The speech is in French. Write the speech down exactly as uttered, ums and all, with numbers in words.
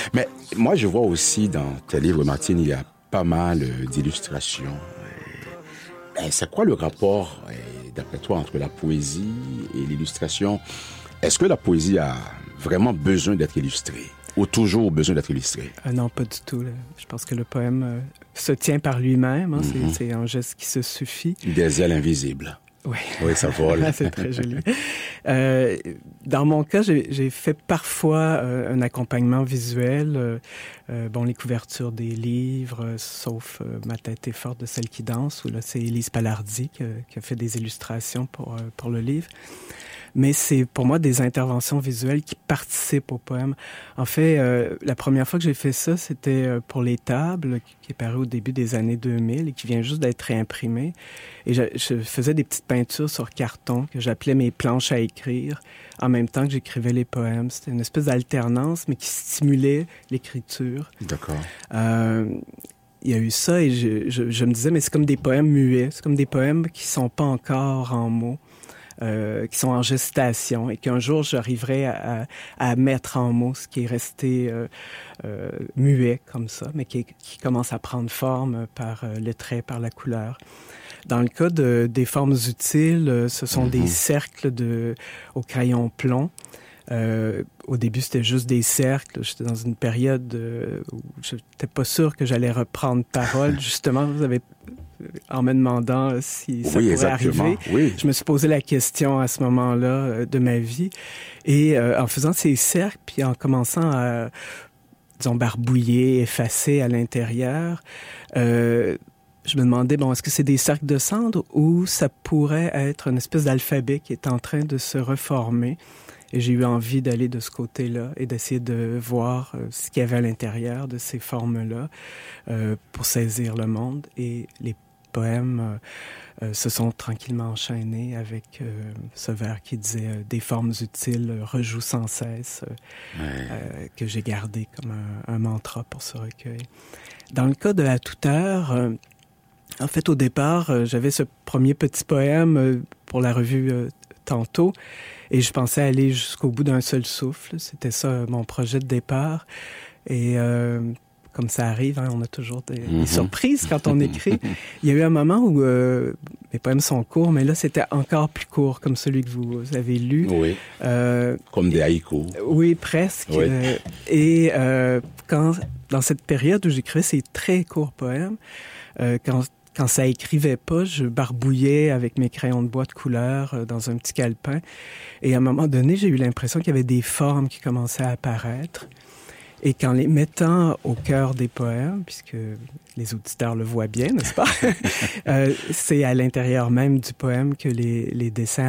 Mais moi, je vois aussi dans tes livres, Martine, il y a pas mal euh, d'illustrations. Mais c'est quoi le rapport, euh, d'après toi, entre la poésie et l'illustration? Est-ce que la poésie a vraiment besoin d'être illustrée? Ou toujours besoin d'être illustrée? Euh, non, pas du tout. Là. Je pense que le poème euh, se tient par lui-même. Hein. Mm-hmm. c'est, c'est un geste qui se suffit. Des ailes invisibles. Oui. Oui, ça vole. C'est très joli. Euh, dans mon cas, j'ai, j'ai fait parfois euh, un accompagnement visuel. Euh, euh, bon, les couvertures des livres, euh, sauf euh, Ma tête est forte de Celle qui danse, où là, c'est Élise Palardy qui, qui a fait des illustrations pour, euh, pour le livre. Mais c'est pour moi des interventions visuelles qui participent au poème. En fait, euh, la première fois que j'ai fait ça, c'était euh, pour Les Tables, qui est paru au début des années deux mille et qui vient juste d'être réimprimé. Et je, je faisais des petites peintures sur carton que j'appelais mes planches à écrire, en même temps que j'écrivais les poèmes. C'était une espèce d'alternance, mais qui stimulait l'écriture. D'accord. Euh, il y a eu ça et je, je, je me disais, mais c'est comme des poèmes muets, c'est comme des poèmes qui sont pas encore en mots. Euh, qui sont en gestation et qu'un jour j'arriverai à, à, à mettre en mots ce qui est resté euh, euh, muet comme ça, mais qui, qui commence à prendre forme par euh, le trait, par la couleur. Dans le cas de, des formes utiles, euh, ce sont mm-hmm. des cercles de, au crayon plomb. Euh, au début, c'était juste des cercles. J'étais dans une période euh, où je n'étais pas sûr que j'allais reprendre parole. Justement, vous avez... en me demandant si ça oui, pourrait exactement. arriver. Oui. Je me suis posé la question à ce moment-là euh, de ma vie. Et euh, en faisant ces cercles, puis en commençant à, disons, barbouiller, effacer à l'intérieur, euh, je me demandais, bon, est-ce que c'est des cercles de cendres ou ça pourrait être une espèce d'alphabet qui est en train de se reformer? Et j'ai eu envie d'aller de ce côté-là et d'essayer de voir euh, ce qu'il y avait à l'intérieur de ces formes-là euh, pour saisir le monde. Et les poèmes euh, euh, se sont tranquillement enchaînés avec euh, ce vers qui disait euh, « Des formes utiles euh, rejouent sans cesse euh, », ouais. euh, que j'ai gardé comme un, un mantra pour ce recueil. Dans le cas de À toute heure, euh, en fait, au départ, euh, j'avais ce premier petit poème euh, pour la revue euh, Tantôt, et je pensais aller jusqu'au bout d'un seul souffle. C'était ça, mon projet de départ. Et euh, comme ça arrive, hein, on a toujours des, mm-hmm. des surprises quand on écrit. Il y a eu un moment où euh, mes poèmes sont courts, mais là, c'était encore plus court, comme celui que vous avez lu. Oui, euh, comme des haïkus. Oui, presque. Oui. Euh, et euh, quand, dans cette période où j'écrivais ces très courts poèmes, euh, quand... Quand ça écrivait pas, je barbouillais avec mes crayons de bois de couleur euh, dans un petit calepin. Et à un moment donné, j'ai eu l'impression qu'il y avait des formes qui commençaient à apparaître. Et qu'en les mettant au cœur des poèmes, puisque les auditeurs le voient bien, n'est-ce pas? euh, c'est à l'intérieur même du poème que les, les dessins